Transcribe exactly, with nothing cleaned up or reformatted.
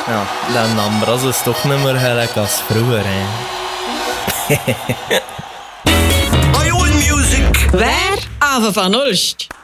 Ja, den Ambras ist doch nicht mehr gelijk als vroeger, hè. Hoi, music! Waar? Ave van Olst.